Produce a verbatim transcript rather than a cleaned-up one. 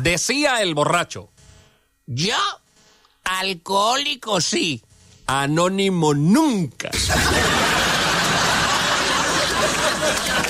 Decía el borracho. Yo, alcohólico sí. Anónimo nunca.